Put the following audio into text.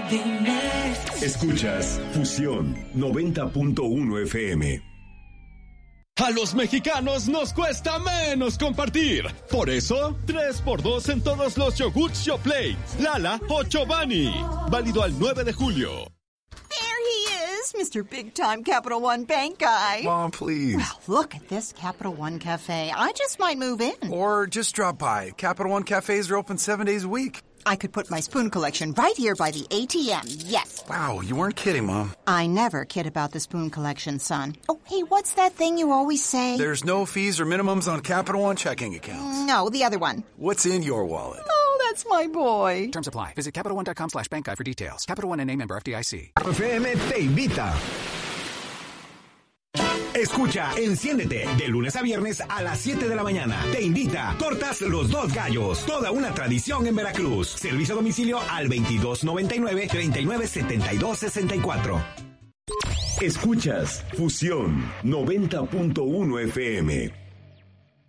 dime. Escuchas Fusión 90.1 FM. A los mexicanos nos cuesta menos compartir. Por eso, 3x2 en todos los yogurts Yoplait, Lala o Chobani. Válido al 9 de julio. There he is, Mr. Big Time Capital One Bank guy. Mom, please. Well, look at this Capital One Cafe. I just might move in. Or just drop by. Capital One cafes are open 7 days a week. I could put my spoon collection right here by the ATM, yes. Wow, you weren't kidding, Mom. I never kid about the spoon collection, son. Oh, hey, what's that thing you always say? There's no fees or minimums on Capital One checking accounts. No, the other one. What's in your wallet? Oh, that's my boy. Terms apply. Visit CapitalOne.com/bankguide for details. Capital One N.A. member FDIC. FM te invita. Escucha, enciéndete, de lunes a viernes a las 7 de la mañana. Te invita, Tortas Los Dos Gallos, toda una tradición en Veracruz. Servicio a domicilio al 2299-397264. Escuchas Fusión 90.1 FM.